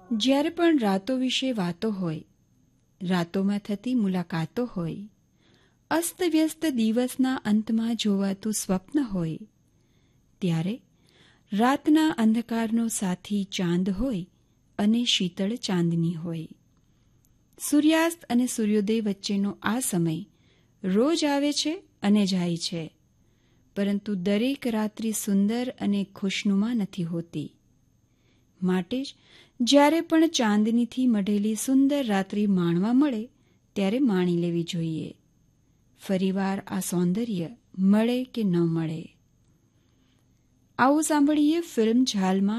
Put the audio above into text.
જ્યારે પણ રાતો વિશે વાતો હોય, રાતોમાં થતી મુલાકાતો હોય, અસ્તવ્યસ્ત દિવસના અંતમાં જોવાતું સ્વપ્ન હોય, ત્યારે રાતના અંધકારનો સાથી ચાંદ હોય અને શીતળ ચાંદની હોય. સૂર્યાસ્ત અને સૂર્યોદય વચ્ચેનો આ સમય રોજ આવે છે અને જાય છે, પરંતુ દરેક રાત્રિ સુંદર અને ખુશનુમા નથી હોતી. માટે જ જ્યારે પણ ચાંદનીથી મઢેલી સુંદર રાત્રિ માણવા મળે ત્યારે માણી લેવી જોઈએ. ફરીવાર આ સૌંદર્ય મળે કે ન મળે. આવું સાંભળીએ ફિલ્મ ઝાલમાં